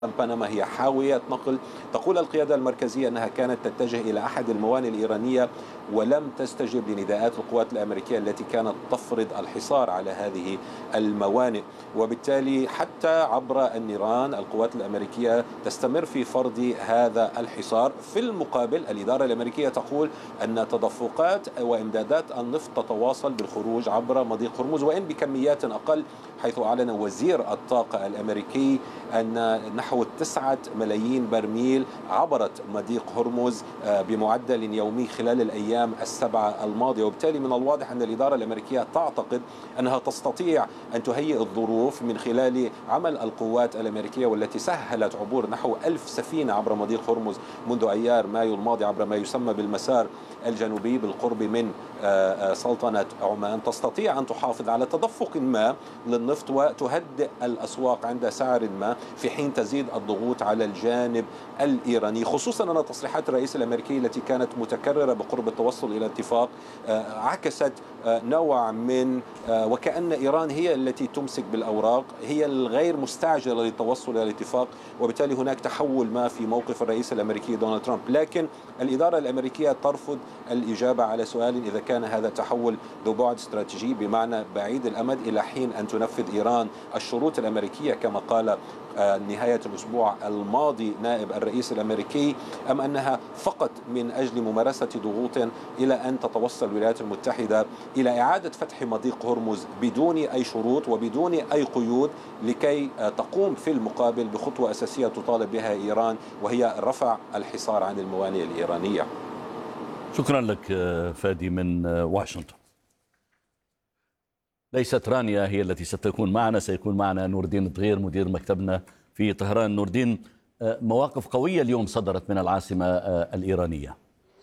بنما هي حاوية نقل. تقول القيادة المركزية أنها كانت تتجه إلى أحد الموانئ الإيرانية ولم تستجب لنداءات القوات الأمريكية التي كانت تفرض الحصار على هذه الموانئ، وبالتالي حتى عبر النيران القوات الأمريكية تستمر في فرض هذا الحصار. في المقابل الإدارة الأمريكية تقول أن تدفقات وإمدادات النفط تتواصل بالخروج عبر مضيق هرمز، وإن بكميات أقل، حيث أعلن وزير الطاقة الأمريكي أن نحو 9 ملايين برميل عبرت مضيق هرمز بمعدل يومي خلال الأيام السبعة الماضية. وبالتالي من الواضح أن الإدارة الأمريكية تعتقد أنها تستطيع أن تهيئ الظروف من خلال عمل القوات الأمريكية، والتي سهلت عبور نحو 1000 سفينة عبر مضيق هرمز منذ أيار مايو الماضي عبر ما يسمى بالمسار الجنوبي بالقرب من سلطنة عمان. تستطيع أن تحافظ على تدفق ما للنفط وتهدئ الأسواق عند سعر ما، في حين تزيد الضغوط على الجانب الإيراني، خصوصا أن تصريحات الرئيس الأمريكي التي كانت متكررة بقرب التوصل إلى اتفاق عكست نوع من وكأن إيران هي التي تمسك بالأوراق، هي الغير مستعجلة للتوصل إلى الاتفاق، وبالتالي هناك تحول ما في موقف الرئيس الأمريكي دونالد ترامب. لكن الإدارة الأمريكية ترفض الإجابة على سؤال إذا كان هذا تحول ذو بعد استراتيجي بمعنى بعيد الأمد إلى حين أن تنفذ إيران الشروط الأمريكية كما قال نهاية الأسبوع الماضي نائب الرئيس الأمريكي، أم أنها فقط من أجل ممارسة ضغوط إلى أن تتوصل الولايات المتحدة إلى إعادة فتح مضيق هرمز بدون أي شروط وبدون أي قيود، لكي تقوم في المقابل بخطوة أساسية تطالب بها إيران، وهي رفع الحصار عن الموانئ الإيرانية. شكرا لك فادي من واشنطن. ليست رانيا هي التي ستكون معنا، سيكون معنا نور الدين الدغير مدير مكتبنا في طهران. نور الدين، مواقف قوية اليوم صدرت من العاصمة الإيرانية.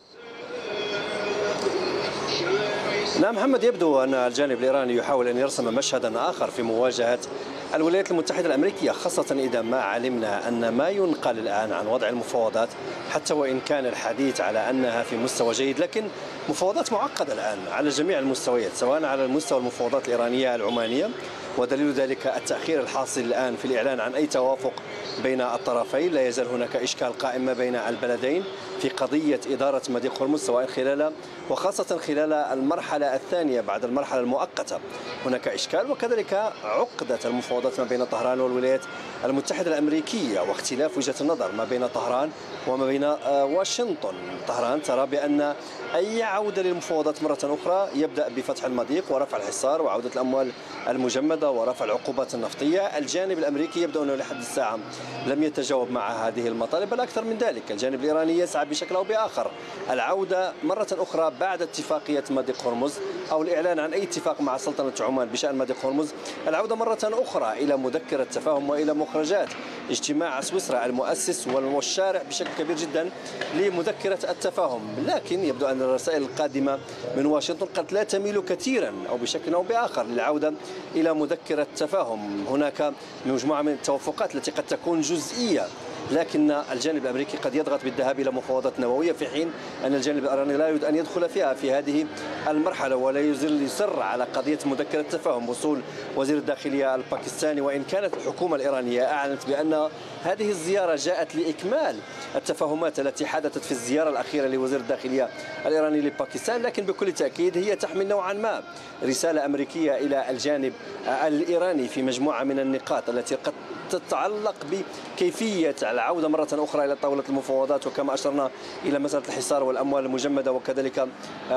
نعم محمد، يبدو أن الجانب الإيراني يحاول أن يرسم مشهدا آخر في مواجهة الولايات المتحدة الأمريكية، خاصة إذا ما علمنا أن ما ينقل الآن عن وضع المفاوضات، حتى وإن كان الحديث على أنها في مستوى جيد، لكن مفاوضات معقدة الآن على جميع المستويات، سواء على المستوى المفاوضات الإيرانية العمانية، ودليل ذلك التأخير الحاصل الآن في الإعلان عن أي توافق بين الطرفين. لا يزال هناك إشكال قائم ما بين البلدين في قضية إدارة مضيق هرمز، سواء خلال وخاصة خلال المرحلة الثانية بعد المرحلة المؤقتة هناك إشكال، وكذلك عقدة المفاوضات ما بين طهران والولايات المتحدة الأمريكية واختلاف وجهة النظر ما بين طهران وما بين واشنطن. طهران ترى بأن أي عودة للمفاوضات مرة أخرى يبدأ بفتح المضيق ورفع الحصار وعودة الأموال المجمدة ورفع العقوبات النفطية. الجانب الأمريكي يبدو أنه لحد الساعة لم يتجاوب مع هذه المطالب، بل أكثر من ذلك الجانب الإيراني يسعى بشكل أو بآخر العودة مرة أخرى بعد اتفاقية مضيق هرمز أو الإعلان عن أي اتفاق مع سلطنة عمان بشأن مضيق هرمز، العودة مرة أخرى إلى مذكرة تفاهم وإلى مخرجات اجتماع سويسرا المؤسس والشارع بشكل كبير جدا لمذكرة التفاهم. لكن يبدو أن الرسائل القادمة من واشنطن قد لا تميل كثيرا أو بشكل أو بآخر للعودة إلى مذكرة تفاهم. هناك مجموعة من التوافقات التي قد تكون جزئية، لكن الجانب الأمريكي قد يضغط بالذهاب إلى مفاوضات نووية، في حين أن الجانب الإيراني لا يريد أن يدخل فيها في هذه المرحلة، ولا يزال يصر على قضية مذكرة تفاهم. وصول وزير الداخلية الباكستاني، وإن كانت الحكومة الإيرانية أعلنت بأن هذه الزيارة جاءت لإكمال التفاهمات التي حدثت في الزيارة الأخيرة لوزير الداخلية الإيراني لباكستان، لكن بكل تأكيد هي تحمل نوعا ما رسالة أمريكية إلى الجانب الإيراني في مجموعة من النقاط التي قد تتعلق بكيفية العودة مرة أخرى إلى طاولة المفاوضات، وكما أشرنا إلى مسألة الحصار والأموال المجمدة وكذلك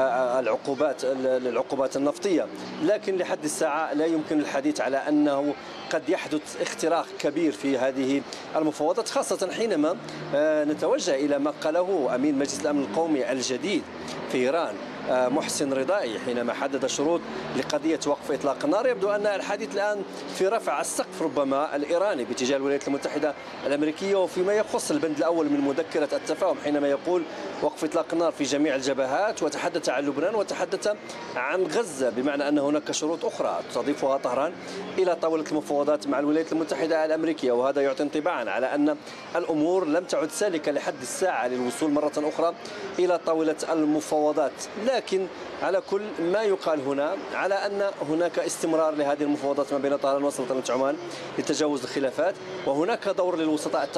العقوبات النفطية. لكن لحد الساعة لا يمكن الحديث على أنه قد يحدث اختراق كبير في هذه المفاوضات، خاصة حينما نتوجه إلى ما قاله أمين مجلس الأمن القومي الجديد في إيران محسن رضائي حينما حدد شروط لقضية وقف إطلاق النار. يبدو أن الحديث الآن في رفع السقف ربما الإيراني باتجاه الولايات المتحدة الأمريكية، وفيما يخص البند الأول من مذكرة التفاهم حينما يقول وقف إطلاق النار في جميع الجبهات، وتحدث عن لبنان وتحدث عن غزة، بمعنى أن هناك شروط أخرى تضيفها طهران إلى طاولة المفاوضات مع الولايات المتحدة الأمريكية، وهذا يعطي انطباعا على أن الأمور لم تعد سالكة لحد الساعة للوصول مرة أخرى إلى طاولة المفاوضات. لكن على كل ما يقال هنا على أن هناك استمرار لهذه المفاوضات ما بين طهران وسلطنة عمان لتجاوز الخلافات، وهناك دور للوسطاء